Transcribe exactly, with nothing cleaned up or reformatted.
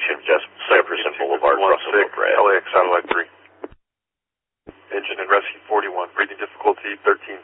location, just Jefferson Boulevard, Russell Brad. L A X Satellite three. Engine and rescue forty-one. Breathing difficulty thirteen